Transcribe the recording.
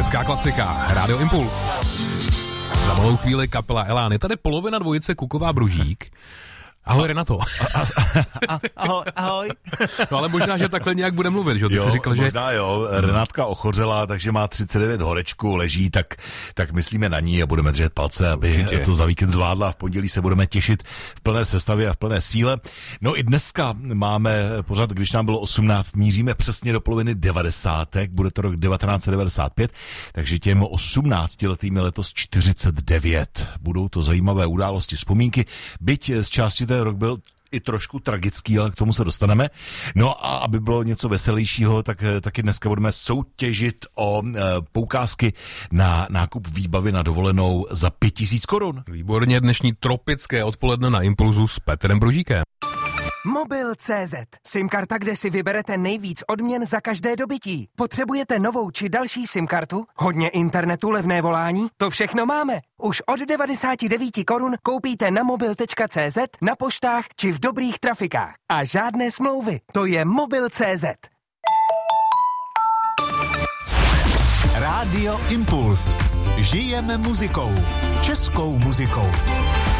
Hezká klasika, Rádio Impuls. Za malou chvíli kapela Elán. Je tady polovina dvojice Kuková Bružík. Ahoj, Renato. Ahoj. No ale možná, že takhle nějak bude mluvit, že? Ty jsi říkal, možná že... jo. Renátka ochořela, takže má 39 horečku, leží, tak myslíme na ní a budeme držet palce, aby určitě to za víkend zvládla. V pondělí se budeme těšit v plné sestavě a v plné síle. No i dneska máme pořád, když nám bylo 18, míříme přesně do poloviny 90. Bude to rok 1995, takže těm 18letým je letos 49. Budou to zajímavé události, vzpomínky, byť z části ten rok byl i trošku tragický, ale k tomu se dostaneme. No a aby bylo něco veselějšího, tak taky dneska budeme soutěžit o poukázky na nákup výbavy na dovolenou za 5000 korun. Výborně, dnešní tropické odpoledne na Impulzu s Petrem Bružíkem. Mobil.cz. SIM-karta, kde si vyberete nejvíc odměn za každé dobytí. Potřebujete novou či další SIM-kartu? Hodně internetu, levné volání? To všechno máme. Už od 99 korun koupíte na mobil.cz, na poštách či v dobrých trafikách. A žádné smlouvy. To je Mobil.cz. Rádio Impuls. Žijeme muzikou. Českou muzikou.